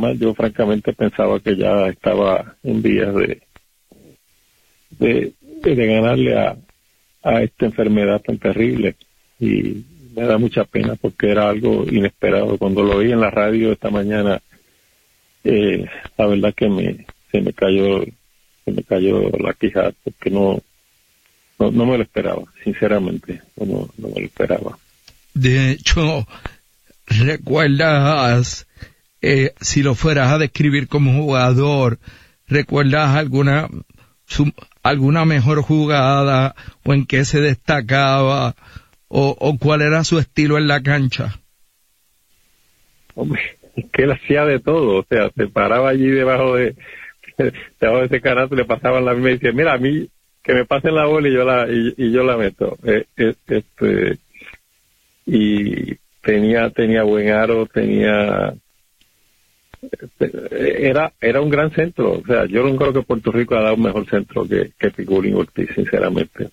mal. Yo francamente pensaba que ya estaba en vías de ganarle a esta enfermedad tan terrible, y me da mucha pena porque era algo inesperado. Cuando lo oí en la radio esta mañana, la verdad que se me cayó la quijada, porque no me lo esperaba, sinceramente, no me lo esperaba. De hecho, ¿recuerdas, si lo fueras a describir como jugador, recuerdas alguna mejor jugada, o en qué se destacaba, o cuál era su estilo en la cancha? Hombre, es que él hacía de todo, o sea, se paraba allí debajo de ese canasto, le pasaban la misma y decía, mira, a mí que me pasen la bola y yo la meto. Y tenía buen aro, era un gran centro. O sea, yo no creo que Puerto Rico ha dado un mejor centro que Piculín Ortiz, sinceramente.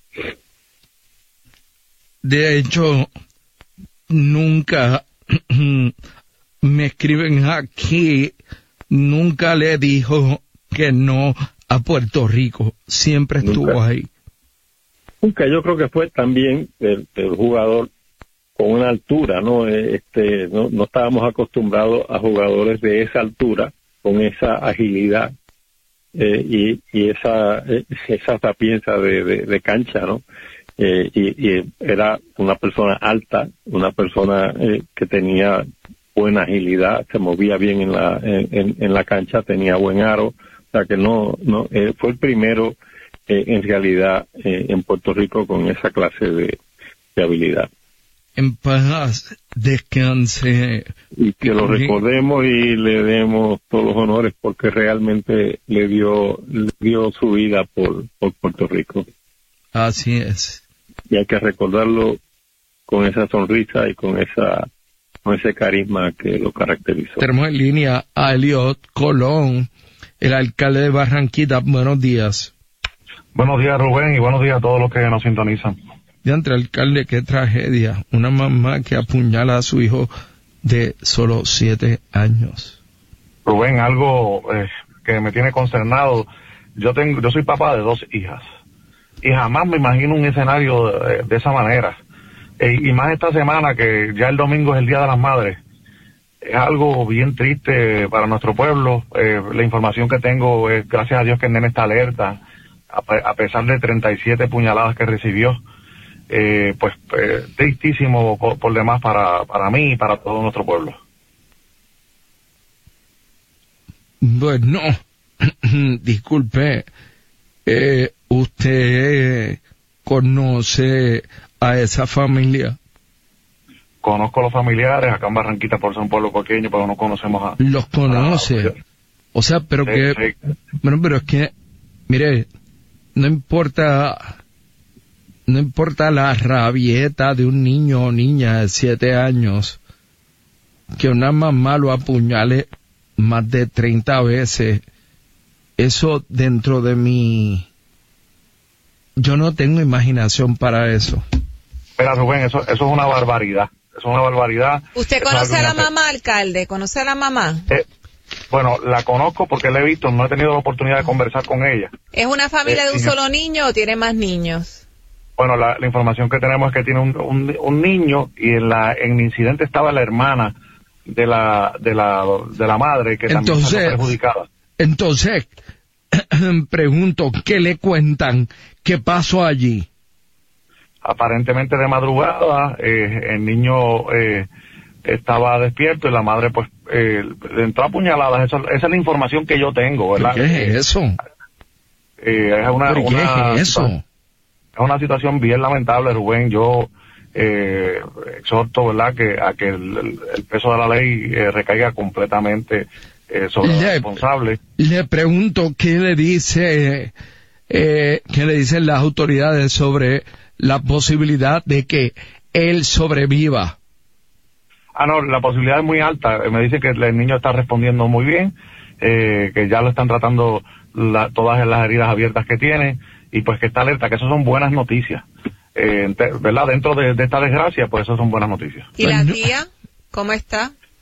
De hecho, nunca me escriben aquí, nunca le dijo que no a Puerto Rico, siempre estuvo ahí. Nunca, yo creo que fue también el jugador con una altura, ¿no? No estábamos acostumbrados a jugadores de esa altura, con esa agilidad y esa sapiencia de cancha, ¿no? Y era una persona alta, una persona que tenía buena agilidad, se movía bien en la cancha, tenía buen aro, o sea que fue el primero en realidad en Puerto Rico con esa clase de habilidad. En paz descanse. Y que lo recordemos y le demos todos los honores, porque realmente le dio su vida por Puerto Rico. Así es. Y hay que recordarlo con esa sonrisa y con ese carisma que lo caracterizó. Tenemos en línea a Eliot Colón, el alcalde de Barranquita. Buenos días. Buenos días, Rubén, y buenos días a todos los que nos sintonizan. Diantre, alcalde, qué tragedia. Una mamá que apuñala a su hijo de solo 7 años. Rubén, algo que me tiene consternado. Yo soy papá de 2 hijas. Y jamás me imagino un escenario de esa manera. Y más esta semana, que ya el domingo es el Día de las Madres. Es algo bien triste para nuestro pueblo. La información que tengo es, gracias a Dios, que el nene está alerta, a pesar de 37 puñaladas que recibió. Tristísimo por demás para mí y para todo nuestro pueblo. Bueno, disculpe, ¿usted conoce a esa familia? Conozco a los familiares, acá en Barranquita, por ser un pueblo pequeño, pero no conocemos a... ¿Los conoce? O sea, pero sí, que... Sí. Bueno, pero es que, mire, no importa la rabieta de un niño o niña de 7 años, que una mamá lo apuñale más de 30 veces, eso dentro de mí, yo no tengo imaginación para eso. Mira, Rubén, eso es una barbaridad. Es una barbaridad. ¿Usted conoce a la mamá, alcalde? ¿Conoce a la mamá? Bueno, la conozco porque la he visto, no he tenido la oportunidad de conversar con ella. ¿Es una familia de un solo niño o tiene más niños? Bueno, la información que tenemos es que tiene un niño, y en el incidente estaba la hermana de la madre, que también está perjudicada. Entonces, pregunto, ¿qué le cuentan? ¿Qué pasó allí? Aparentemente de madrugada, el niño estaba despierto y la madre pues le entró a puñaladas. Esa es la información que yo tengo, ¿verdad? ¿Qué es eso? ¿Qué es eso? Es una situación bien lamentable, Rubén. Yo exhorto, ¿verdad?, a que el peso de la ley recaiga completamente sobre el responsable. Le pregunto, ¿qué le dicen las autoridades sobre la posibilidad de que él sobreviva? No, la posibilidad es muy alta. Me dice que el niño está respondiendo muy bien, que ya lo están tratando todas las heridas abiertas que tiene, y pues que está alerta, que eso son buenas noticias. ¿Verdad? Dentro de esta desgracia, pues eso son buenas noticias. ¿Y la tía? ¿Cómo está?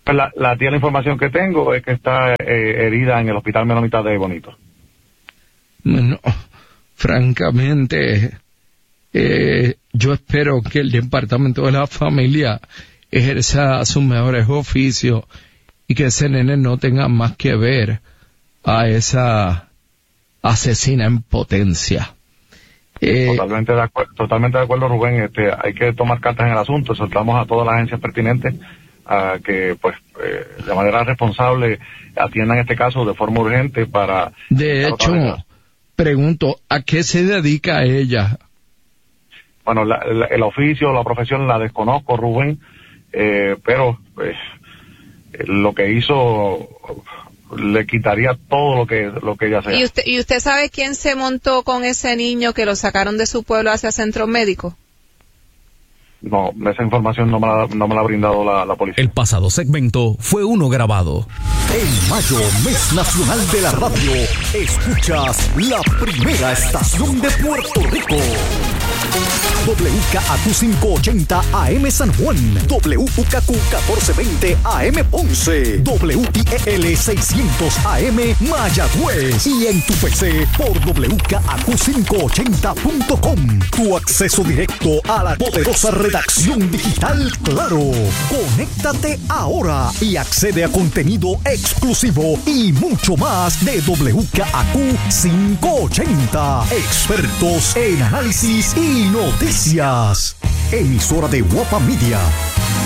Pues la información que tengo es que está herida en el Hospital Menonita de Bonito. Bueno, francamente, yo espero que el Departamento de la Familia ejerza sus mejores oficios y que ese nene no tenga más que ver a esa asesina en potencia. Totalmente de acuerdo, Rubén. Hay que tomar cartas en el asunto. Soltamos a todas las agencias pertinentes a que, pues, de manera responsable atiendan este caso de forma urgente para... De hecho, pregunto, ¿a qué se dedica ella? Bueno, el oficio, la profesión la desconozco, Rubén, pero pues, lo que hizo le quitaría todo lo que ella sea. ¿Y usted sabe quién se montó con ese niño que lo sacaron de su pueblo hacia centro médico? No, esa información no me la ha brindado la policía. El pasado segmento fue uno grabado. En mayo, mes nacional de la radio, escuchas la primera estación de Puerto Rico. WKAQ 580 AM San Juan, WKQ 1420 AM Ponce, WIEL 600 AM Mayagüez y en tu PC por WKAQ580.com. Tu acceso directo a la poderosa redacción digital Claro. Conéctate ahora y accede a contenido exclusivo y mucho más de WKAQ 580. Expertos en análisis y noticias. Emisora de Guapa Media.